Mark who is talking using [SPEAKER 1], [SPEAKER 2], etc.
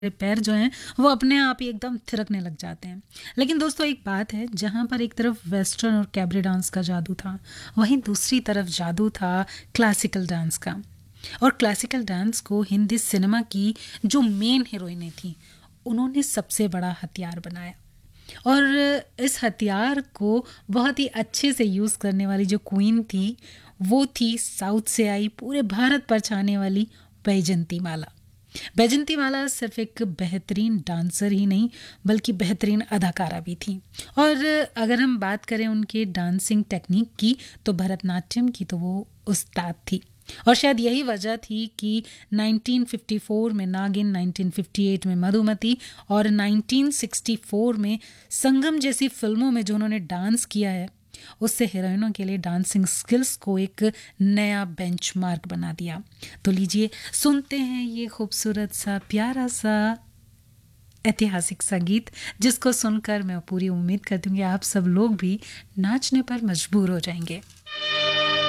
[SPEAKER 1] पैर जो हैं वो अपने आप ही एकदम थिरकने लग जाते हैं। लेकिन दोस्तों एक बात है, जहाँ पर एक तरफ वेस्टर्न और कैबरे डांस का जादू था, वहीं दूसरी तरफ जादू था क्लासिकल डांस का। और क्लासिकल डांस को हिंदी सिनेमा की जो मेन हीरोइनें थी, उन्होंने सबसे बड़ा हथियार बनाया। और इस हथियार को बहुत ही अच्छे से यूज़ करने वाली जो क्वीन थी, वो थी साउथ से आई, पूरे भारत पर छाने वाली बैजंती माला। बैजंती माला सिर्फ एक बेहतरीन डांसर ही नहीं, बल्कि बेहतरीन अदाकारा भी थी। और अगर हम बात करें उनके डांसिंग टेक्निक की, तो भरतनाट्यम की तो वो उस्ताद थी। और शायद यही वजह थी कि 1954 में नागिन, 1958 में मधुमती और 1964 में संगम जैसी फिल्मों में जो उन्होंने डांस किया है, उससे हीरोइनों के लिए डांसिंग स्किल्स को एक नया बेंचमार्क बना दिया। तो लीजिए सुनते हैं ये खूबसूरत सा प्यारा सा ऐतिहासिक सा गीत, जिसको सुनकर मैं पूरी उम्मीद करती हूँ कि आप सब लोग भी नाचने पर मजबूर हो जाएंगे।